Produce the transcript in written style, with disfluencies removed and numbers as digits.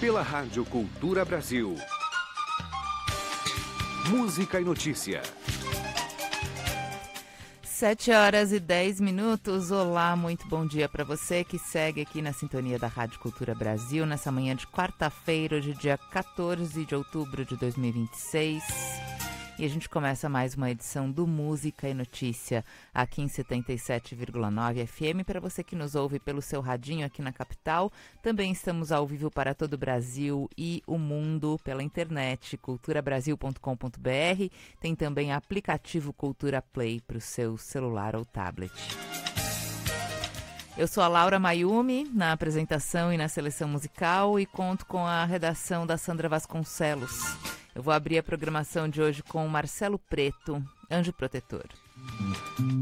pela Rádio Cultura Brasil. Música e notícia. 7h10. Olá, muito bom dia para você que segue aqui na sintonia da Rádio Cultura Brasil nessa manhã de quarta-feira, hoje dia 14 de outubro de 2026. E a gente começa mais uma edição do Música e Notícia aqui em 77,9 FM. Para você que nos ouve pelo seu radinho aqui na capital, também estamos ao vivo para todo o Brasil e o mundo pela internet, culturabrasil.com.br. Tem também aplicativo Cultura Play para o seu celular ou tablet. Eu sou a Laura Mayumi, na apresentação e na seleção musical, e conto com a redação da Sandra Vasconcelos. Eu vou abrir a programação de hoje com Marcelo Preto, Anjo Protetor.